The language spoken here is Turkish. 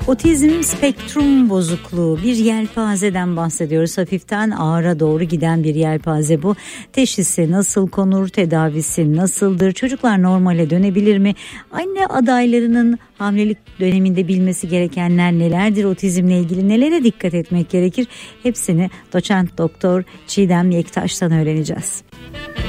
Otizm spektrum bozukluğu, bir yelpazeden bahsediyoruz. Hafiften ağıra doğru giden bir yelpaze bu. Teşhisi nasıl konur, tedavisi nasıldır, çocuklar normale dönebilir mi? Anne adaylarının hamilelik döneminde bilmesi gerekenler nelerdir? Otizmle ilgili nelere dikkat etmek gerekir? Hepsini doçent doktor Çiğdem Yektaş'tan öğreneceğiz.